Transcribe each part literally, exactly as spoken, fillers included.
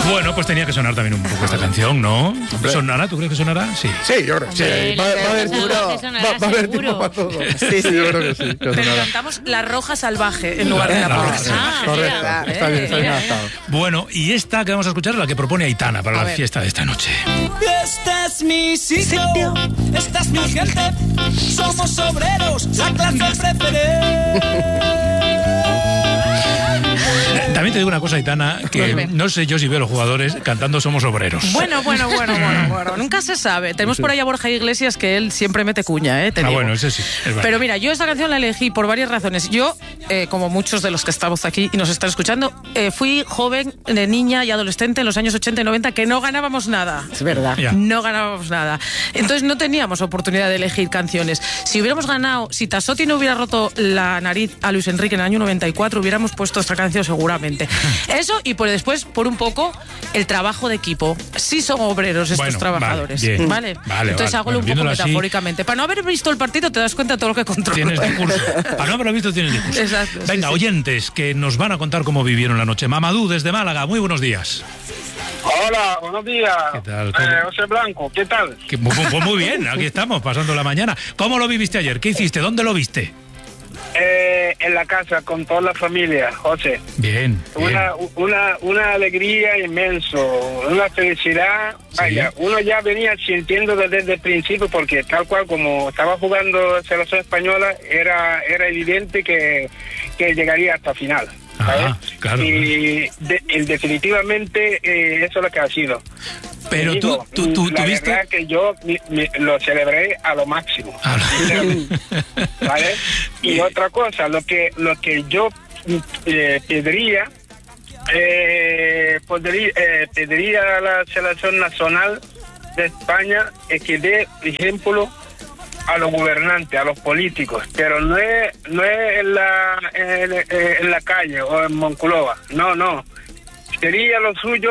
Bueno, pues tenía que sonar también un poco esta canción, ¿no? ¿Sonará? ¿Tú crees que sonará? Sí. Sí, yo creo que sí. Sí, Va, va a haber seguro. tiempo, va, va a haber tiempo para todo. Sí, sí, yo creo que sí. Que Pero sonará. cantamos La Roja Salvaje en lugar de La Ah, Pobre sí. Salvaje. Correcto, Ah, está bien, eh, está bien mira, adaptado. Bueno, y esta que vamos a escuchar es la que propone Aitana para A la ver. fiesta de esta noche. Este es mi sitio, esta es mi gente, somos obreros, la clase preferente. También te digo una cosa, Aitana, que Dime. no sé yo si veo a los jugadores cantando Somos Obreros. Bueno, bueno, bueno, bueno, bueno. Nunca se sabe. Tenemos por ahí a Borja Iglesias que él siempre mete cuña, ¿eh? Te Ah, digo. bueno, ese sí, es verdad. Pero mira, yo esta canción la elegí por varias razones. Yo, eh, como muchos de los que estamos aquí y nos están escuchando, eh, fui joven, de niña y adolescente en los años ochenta y noventa que no ganábamos nada. Es verdad. Ya. No ganábamos nada. Entonces no teníamos oportunidad de elegir canciones. Si hubiéramos ganado, si Tassotti no hubiera roto la nariz a Luis Enrique en el año noventa y cuatro, hubiéramos puesto esta canción seguramente. Eso y por después, por un poco, el trabajo de equipo. Sí son obreros estos Bueno, trabajadores. vale, bien. ¿Vale? Vale, Entonces vale. hago Bueno, un poco viéndolo así- metafóricamente. Para no haber visto el partido te das cuenta de todo lo que controlo. Tienes discurso. Para no haberlo visto, tienes discurso. Exacto, sí, Venga, sí. oyentes, que nos van a contar cómo vivieron la noche. Mamadou, desde Málaga, muy buenos días. Hola, buenos días. ¿Qué tal? ¿Cómo? Eh, José Blanco, ¿qué tal? Que, pues, pues muy bien, aquí estamos, pasando la mañana. ¿Cómo lo viviste ayer? ¿Qué hiciste? ¿Dónde lo viste? Eh, en la casa con toda la familia, José. Bien, bien. Una, una, una alegría inmenso, una felicidad. Vaya, uno ya venía sintiendo desde el principio porque tal cual como estaba jugando selección española, era, era evidente que, que llegaría hasta final. ¿sabes? Ah, claro. Y de- y definitivamente eh, eso es lo que ha sido. Pero Te tú, digo, tú, tú, la tuviste... verdad que yo mi- mi- lo celebré a lo máximo. Ah, ¿Vale? Y otra cosa, lo que lo que yo eh, pediría, eh, podría, eh, pediría a la selección nacional de España es que dé ejemplo a los gobernantes, a los políticos, pero no es no es en la en, en la calle o en Monclova, no, no, sería lo suyo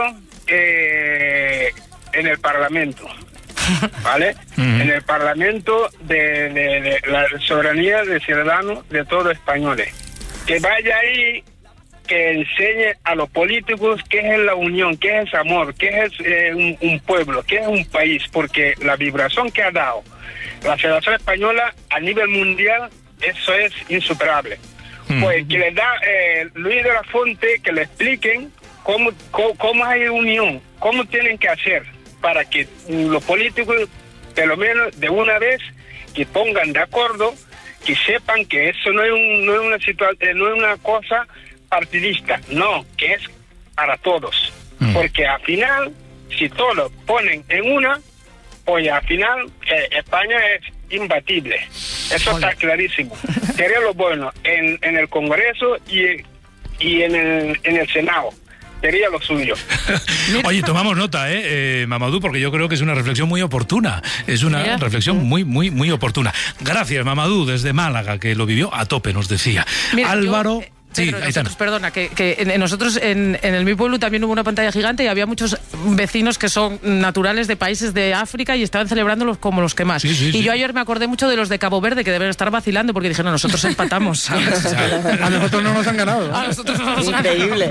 eh, en el Parlamento. ¿Vale? Ujú. En el Parlamento de, de- de la soberanía de ciudadanos de todos los españoles. Que vaya ahí, que enseñe a los políticos qué es la unión, qué es amor, qué es eh, un, un pueblo, qué es un país, porque la vibración que ha dado la Federación Española a nivel mundial, eso es insuperable. Mm. Pues que le da eh, Luis de la Fuente, que le expliquen cómo, cómo, cómo hay unión, cómo tienen que hacer para que los políticos, por lo menos de una vez, que pongan de acuerdo, que sepan que eso no es, un, no es una situa- no es una cosa partidista, no, que es para todos. Mm. Porque al final, si todos lo ponen en una, pues al final eh, España es imbatible. Eso está clarísimo. Sería lo bueno en, en el Congreso y, y en, el, en el Senado. Sería lo suyo. Oye, tomamos nota, ¿eh, eh, Mamadou? Porque yo creo que es una reflexión muy oportuna. Es una Mira. reflexión muy, muy, muy oportuna. Gracias, Mamadou, desde Málaga, que lo vivió a tope, nos decía. Mira, Álvaro... yo, eh, sí, Pedro, ahí está. nosotros, perdona, que, que en- en nosotros en, en el mi pueblo también hubo una pantalla gigante y había muchos vecinos que son naturales de países de África y estaban celebrándolos como los que más. Sí, sí, y sí. yo ayer me acordé mucho de los de Cabo Verde que deben estar vacilando porque dijeron, nosotros empatamos, ¿sabes? A nosotros no nos han ganado. A nosotros no nos ganan. Increíble.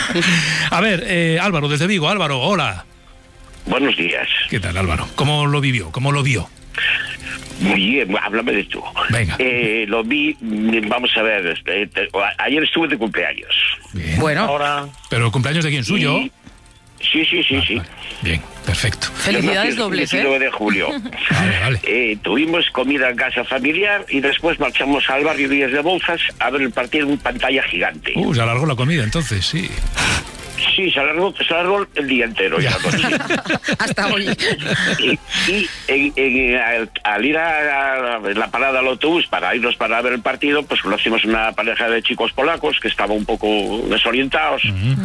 A ver, eh, Álvaro, desde Vigo. Álvaro, hola. Buenos días. ¿Qué tal, Álvaro? ¿Cómo lo vivió? ¿Cómo lo vio? Muy bien, háblame de tú. Venga. Eh, lo vi, mm, vamos a ver, eh, te- ayer estuve de cumpleaños. Bien. Bueno, Ahora, ¿Pero el cumpleaños de quién? ¿Suyo? Y- Sí, sí, sí, sí. Vale. Bien, perfecto. felicidades Yo nací el dobles, diecinueve ¿eh? de julio. Vale, vale. Eh, tuvimos comida en casa familiar y después marchamos al barrio Díaz de Bouzas a ver el partido en pantalla gigante. Uh, se alargó la comida entonces, sí. Sí, se alargó, se alargó el día entero y la noche. Hasta hoy. Y, y en- en- al, al ir a, a la parada del autobús para irnos para ver el partido, pues conocimos una pareja de chicos polacos que estaban un poco desorientados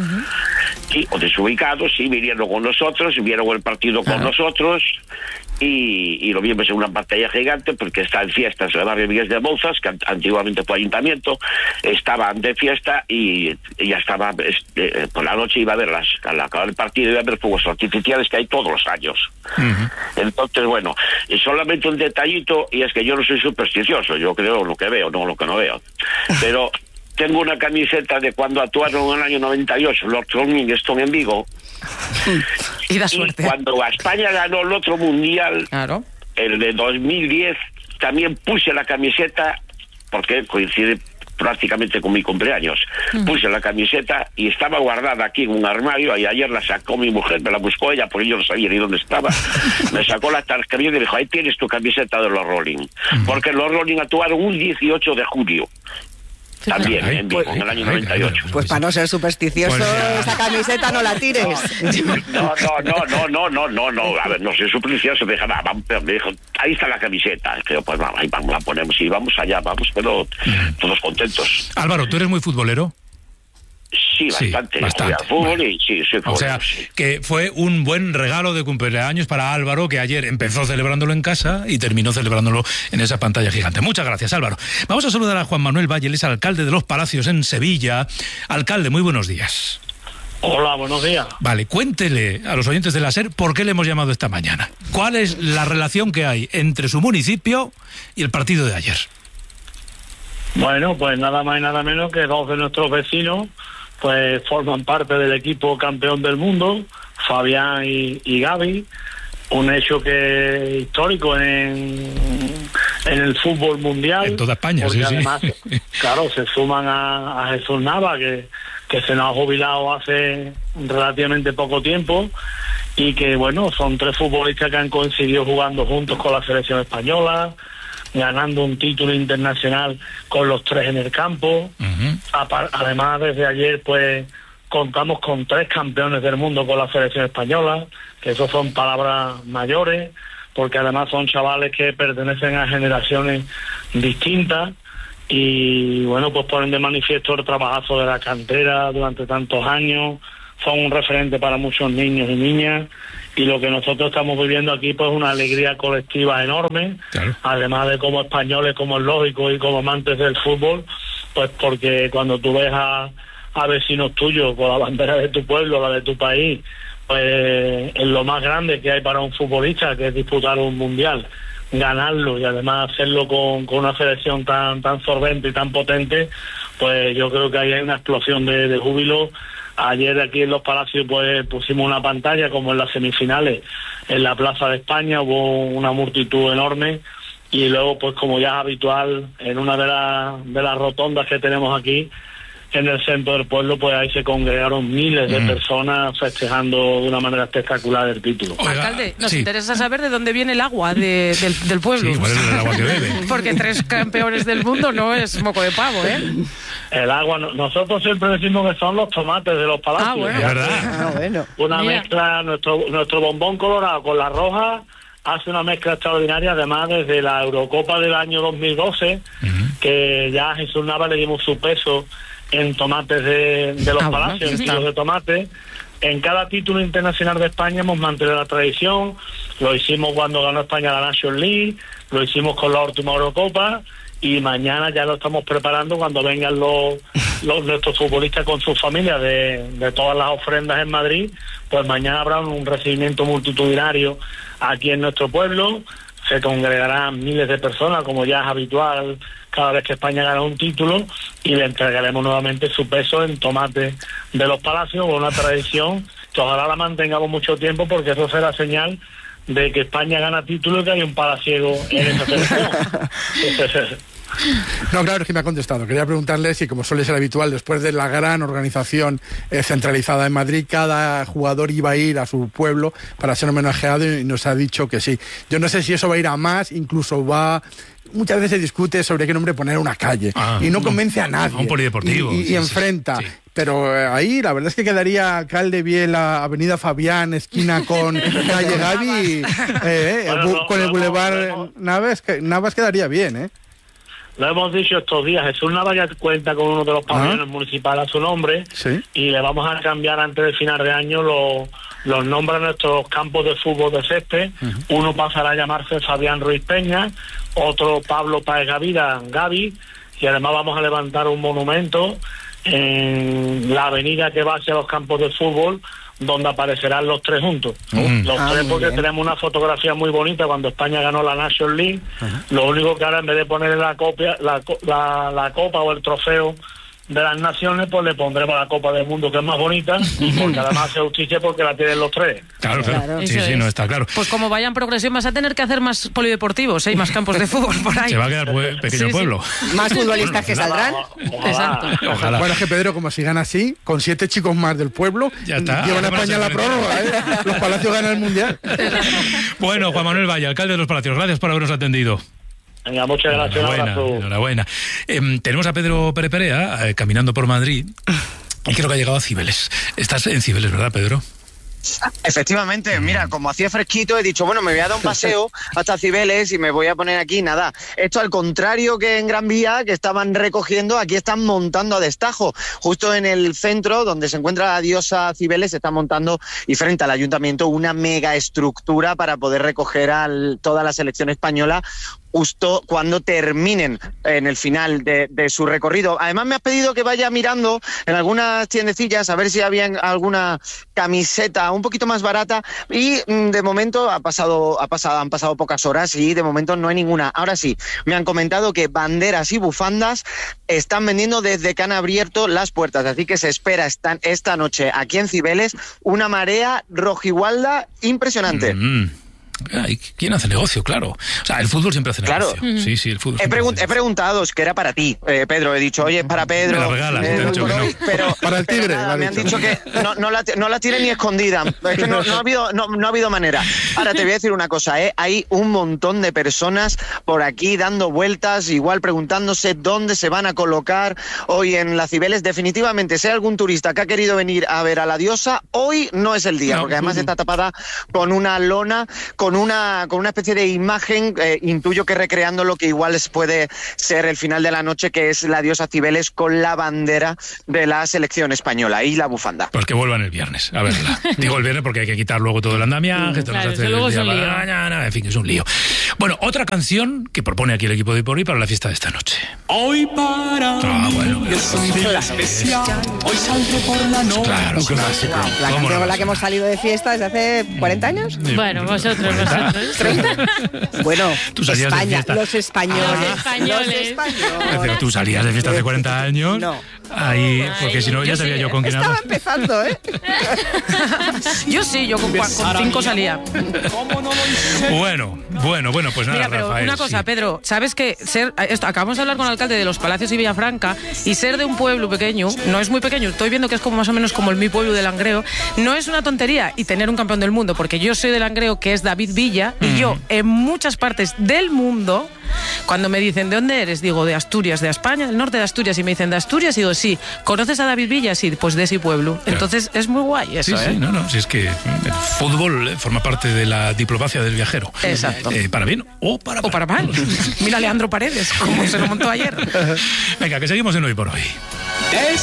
y, o desubicados, y vinieron con nosotros, vieron el partido con nosotros y, y lo vimos en una pantalla gigante porque está en fiestas el barrio Miguel de Bouzas, que an- antiguamente fue ayuntamiento, estaban de fiesta y, y ya estaba, este, por la noche iba a verlas, al acabar el partido iba a ver fuegos artificiales que hay todos los años. Entonces, bueno, y solamente un detallito, y es que yo no soy supersticioso, yo creo lo que veo, no lo que no veo. Pero tengo una camiseta de cuando actuaron en el año noventa y ocho los Rolling Stone en Vigo, Y da suerte. Y cuando España ganó el otro mundial, claro, el de dos mil diez, también puse la camiseta, porque coincide prácticamente con mi cumpleaños. Mm. Puse la camiseta y estaba guardada aquí en un armario, y ayer la sacó mi mujer, me la buscó ella, porque yo no sabía ni dónde estaba. Me sacó la tarjeta y me dijo, ahí tienes tu camiseta de los Rolling. Mm. Porque los Rolling actuaron un dieciocho de julio. También, ay, en Vigo, pues, en el año noventa y ocho. Pues para no ser supersticioso, pues, esa camiseta no la tires. No, no, no, no, no, no, no, no, a ver, no soy supersticioso, me dijo, nah, vamos, me dijo, ahí está la camiseta. Creo, pues vamos, ahí vamos, la ponemos y vamos allá, vamos, pero todos contentos. Álvaro, ¿tú eres muy futbolero? Sí, bastante. Sí, bastante. Jugué a fútbol, bueno. y sí, soy O sea, sí. que fue un buen regalo de cumpleaños para Álvaro, que ayer empezó celebrándolo en casa y terminó celebrándolo en esa pantalla gigante. Muchas gracias, Álvaro. Vamos a saludar a Juan Manuel Valle, él es alcalde de Los Palacios en Sevilla. Alcalde, muy buenos días. Hola, buenos días. Vale, cuéntele a los oyentes de la SER por qué le hemos llamado esta mañana. ¿Cuál es la relación que hay entre su municipio y el partido de ayer? Bueno, pues nada más y nada menos que dos de nuestros vecinos pues forman parte del equipo campeón del mundo, Fabián y, y Gaby, un hecho que histórico en, en el fútbol mundial. En toda España, porque sí, además, sí. Claro, se suman a, a Jesús Nava, que, que se nos ha jubilado hace relativamente poco tiempo, y que, bueno, son tres futbolistas que han coincidido jugando juntos con la selección española, ganando un título internacional con los tres en el campo. Uh-huh. Además, desde ayer pues contamos con tres campeones del mundo con la selección española, que eso son palabras mayores, porque además son chavales que pertenecen a generaciones distintas y bueno, pues ponen de manifiesto el trabajazo de la cantera durante tantos años, son un referente para muchos niños y niñas, y lo que nosotros estamos viviendo aquí pues una alegría colectiva enorme, claro. Además de como españoles, como es lógico, y como amantes del fútbol, pues porque cuando tú ves a, a vecinos tuyos con la bandera de tu pueblo, la de tu país, pues es lo más grande que hay para un futbolista, que es disputar un mundial, ganarlo y además hacerlo con, con una selección tan tan solvente y tan potente, pues yo creo que ahí hay una explosión de, de júbilo. Ayer aquí en Los Palacios pues pusimos una pantalla como en las semifinales en la Plaza de España, hubo una multitud enorme, y luego pues como ya es habitual en una de, la, de las rotondas que tenemos aquí en el centro del pueblo, pues ahí se congregaron miles de mm. personas festejando de una manera espectacular el título. Oiga, alcalde, nos sí. interesa saber de dónde viene el agua de, del, del pueblo. Sí, ¿cuál es el agua que bebe? Porque tres campeones del mundo no es moco de pavo, ¿eh? El agua, nosotros siempre decimos que son los tomates de Los Palacios. Ah, bueno. Es verdad. Ah, bueno. Una Mira. mezcla, nuestro nuestro bombón colorado con la roja hace una mezcla extraordinaria, además desde la Eurocopa del año dos mil doce, uh-huh. que ya a Jesús Nava le dimos su peso en tomates de, de Los ah, Palacios, bueno, en kilos de tomate. En cada título internacional de España hemos mantenido la tradición, lo hicimos cuando ganó España la Nations League, lo hicimos con la última Eurocopa, y mañana ya lo estamos preparando cuando vengan los, los nuestros futbolistas con sus familias de, de todas las ofrendas en Madrid, pues mañana habrá un recibimiento multitudinario aquí en nuestro pueblo, se congregarán miles de personas como ya es habitual cada vez que España gana un título, y le entregaremos nuevamente su peso en tomate de Los Palacios, con una tradición que ojalá la mantengamos mucho tiempo, porque eso será señal de que España gana título y que hay un palaciego en esa selección. No, claro, es que me ha contestado. Quería preguntarle si, como suele ser habitual, después de la gran organización eh, centralizada en Madrid, cada jugador iba a ir a su pueblo para ser homenajeado, y nos ha dicho que sí. Yo no sé si eso va a ir a más, incluso va... Muchas veces se discute sobre qué nombre poner una calle, ah, y no convence a nadie. Un polideportivo. Y, y, sí, y enfrenta. Sí, sí. Pero eh, ahí la verdad es que quedaría alcalde bien la Avenida Fabián, esquina con calle Gaby, eh, bueno, bu- no, con el no, Boulevard no, no. Navas, que, Navas quedaría bien, ¿eh? Lo hemos dicho estos días, Jesús Nava ya cuenta con uno de los pabellones ah. municipales a su nombre, ¿sí? Y le vamos a cambiar antes del final de año los, los nombres de nuestros campos de fútbol de césped. Uh-huh. Uno pasará a llamarse Fabián Ruiz Peña, otro Pablo Páez Gavira, Gaby, y además vamos a levantar un monumento en la avenida que va hacia los campos de fútbol, donde aparecerán los tres juntos. Mm. Los ah, tres, porque bien. Tenemos una fotografía muy bonita cuando España ganó la Nations League. Uh-huh. Lo único que ahora, en vez de poner la copia, la, la, la copa o el trofeo de las Naciones, pues le pondremos la Copa del Mundo, que es más bonita, y porque además hace justicia porque la tienen los tres. Claro, claro. Claro. Sí, Eso sí, es. no está claro. Pues como vaya en progresión vas a tener que hacer más polideportivos, ¿eh? Y más campos de fútbol por ahí. Se va a quedar pue- pequeño Sí, sí. pueblo. Más futbolistas que saldrán. Ojalá. Exacto. Ojalá. Bueno, es que Pedro, como sigan así, con siete chicos más del pueblo, Ya está. llevan a Hacemos España la la prórroga, ¿eh? Los Palacios ganan el Mundial. Bueno, Juan Manuel Valle, alcalde de Los Palacios, gracias por habernos atendido. Venga, muchas gracias. Un Enhorabuena, abrazo. enhorabuena. Em, tenemos a Pedro Pere Perea eh, caminando por Madrid y creo que ha llegado a Cibeles. Estás en Cibeles, ¿verdad, Pedro? Efectivamente, mira, como hacía fresquito, he dicho, bueno, me voy a dar un paseo hasta Cibeles y me voy a poner aquí, nada. Esto al contrario que en Gran Vía, que estaban recogiendo, aquí están montando a destajo. Justo en el centro, donde se encuentra la diosa Cibeles, se está montando, y frente al ayuntamiento, una mega estructura para poder recoger a toda la selección española justo cuando terminen en el final de, de su recorrido. Además me has pedido que vaya mirando en algunas tiendecillas a ver si había alguna camiseta un poquito más barata y mm, de momento ha pasado, ha pasado, han pasado pocas horas y de momento no hay ninguna. Ahora sí, me han comentado que banderas y bufandas están vendiendo desde que han abierto las puertas, así que se espera esta, esta noche aquí en Cibeles una marea rojigualda impresionante. Mm. Ay, ¿quién hace negocio? Claro. O sea, el fútbol siempre hace Claro. negocio. Sí, sí, el fútbol. He, siempre pregun- hace he preguntado, es que era para ti, eh, Pedro. He dicho, oye, es para Pedro. Me la regalas, te he dicho que no. Pero, Para el pero tigre, nada, lo ha me han dicho. dicho que no, no, la, no la tiene ni escondida. Es que no, no, ha habido, no, no ha habido manera. Ahora te voy a decir una cosa, ¿eh? Hay un montón de personas por aquí dando vueltas, igual preguntándose dónde se van a colocar hoy en las Cibeles. Definitivamente, si hay algún turista que ha querido venir a ver a la diosa, hoy no es el día, No. porque además está tapada con una lona, con una, con una especie de imagen. Eh, intuyo que recreando lo que igual es, puede ser el final de la noche, que es la diosa Cibeles con la bandera de la selección española y la bufanda. Pues que vuelvan el viernes, a verla. Digo el viernes porque hay que quitar luego todo el andamiaje, todo Claro, lo que que luego el es día un para lío. mañana, en fin, es un lío. Bueno, otra canción que propone aquí el equipo de Porri para la fiesta de esta noche. Hoy para Ah, bueno, mí es un día especial. Hoy salgo por la noche. Claro, un clásico. La ¿Cómo canción no? con la que hemos salido de fiesta desde hace cuarenta años. Bueno, vosotros, vosotros. Bueno, Tú salías de España, fiesta. los españoles. Los españoles. Los Pero españoles. tú salías de fiesta hace cuarenta años. No. Ahí, porque si no, ya yo sabía sí. yo con quién Estaba hablas. empezando, ¿eh? Yo sí, yo con, cua- con cinco salía. ¿Cómo no lo hice? Bueno, bueno, bueno, pues nada, Mira, pero Rafael. una cosa, sí. Pedro, ¿sabes que ser, esto, acabamos de hablar con el alcalde de Los Palacios y Villafranca, y ser de un pueblo pequeño, no es muy pequeño, estoy viendo que es como más o menos como el mi pueblo de Langreo, no es una tontería, y tener un campeón del mundo, porque yo soy de Langreo, que es David Villa, y yo en muchas partes del mundo, cuando me dicen, ¿de dónde eres? Digo, de Asturias, de España, del norte de Asturias, y me dicen, ¿de Asturias? Y digo, sí. ¿Conoces a David Villa? Sí, pues de ese pueblo. Entonces es muy guay eso, Sí, ¿eh? sí, no, no, si es que el fútbol eh, forma parte de la diplomacia del viajero. Exacto. Eh, para bien o para O para mal. Mira a Leandro Paredes, como se lo montó ayer. Venga, que seguimos en Hoy por Hoy. Es